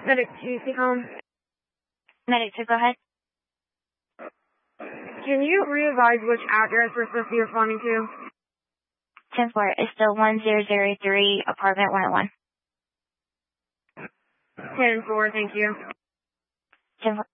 Medic 2, speak on. Medic 2, go ahead. Can you re-advise which address we're supposed to be responding to? 10-4, it's still 1003, apartment 101. 10-4, thank you. 10-4.